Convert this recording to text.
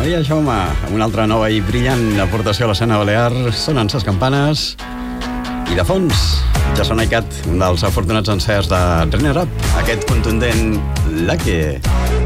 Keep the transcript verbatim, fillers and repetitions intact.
Maria Jaume, amb una altra nova i brillant aportació a l'escena balear. Sonen ses campanes i de fons ja sona icat, un dels afortunats encerts de René Rapp, aquest contundent Lucky.